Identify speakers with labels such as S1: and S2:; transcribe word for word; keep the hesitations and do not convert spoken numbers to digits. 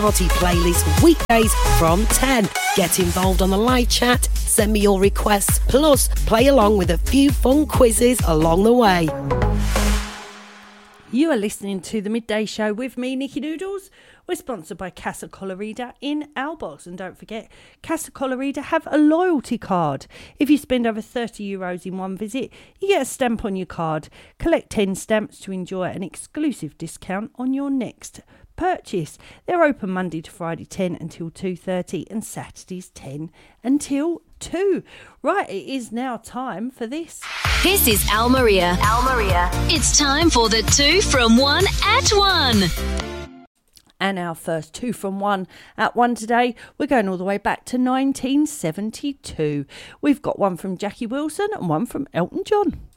S1: Party playlist weekdays from ten. Get involved on the live chat, send me your requests, plus play along with a few fun quizzes along the way.
S2: You are listening to the Midday Show with me, Nikki Noodles. We're sponsored by Casa Colorida in Aalborg. And don't forget, Casa Colorida have a loyalty card. If you spend over thirty euros in one visit, you get a stamp on your card. Collect ten stamps to enjoy an exclusive discount on your next purchase. They're open Monday to Friday ten until two thirty and Saturdays ten until two. Right, it is now time for this.
S3: This is Almeria. Almeria. It's time for the two from one at one.
S2: And our first two from one at one today, we're going all the way back to nineteen seventy-two. We've got one from Jackie Wilson and one from Elton John.